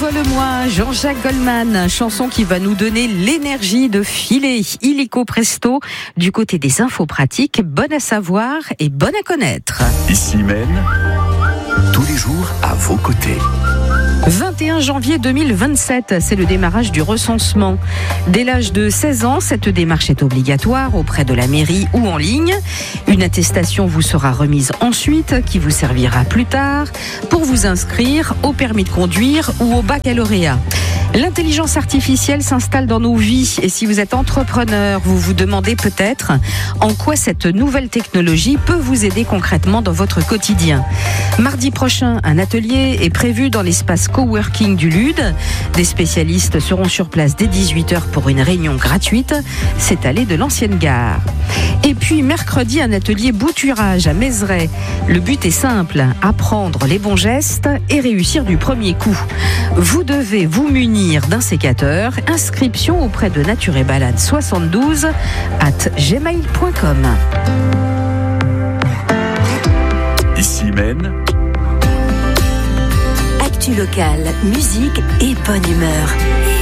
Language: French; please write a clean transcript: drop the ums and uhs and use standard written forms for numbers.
Envole-moi, Jean-Jacques Goldman, chanson qui va nous donner l'énergie de filer illico presto du côté des infos pratiques, bonnes à savoir et bonnes à connaître. Ici Maine, tous les jours à vos côtés. 21 janvier 2027, c'est le démarrage du recensement. Dès l'âge de 16 ans, cette démarche est obligatoire auprès de la mairie ou en ligne. Une attestation vous sera remise ensuite qui vous servira plus tard pour vous inscrire au permis de conduire ou au baccalauréat. L'intelligence artificielle s'installe dans nos vies et si vous êtes entrepreneur, vous vous demandez peut-être en quoi cette nouvelle technologie peut vous aider concrètement dans votre quotidien. Mardi prochain, un atelier est prévu dans l'espace coworking du LUD. Des spécialistes seront sur place dès 18h pour une réunion gratuite. C'est allée de l'ancienne gare. Et puis mercredi, un atelier bouturage à Mézeray. Le but est simple, apprendre les bons gestes et réussir du premier coup. Vous devez vous munir d'un sécateur. Inscription auprès de Nature et Balade 72@gmail.com. Ici Maine, Actu locale, musique et bonne humeur.